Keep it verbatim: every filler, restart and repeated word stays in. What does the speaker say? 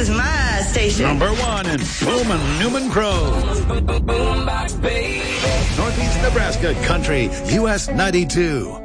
is my station. Number one in Bowman Newman Grove. Northeast Nebraska Country, U S ninety-two.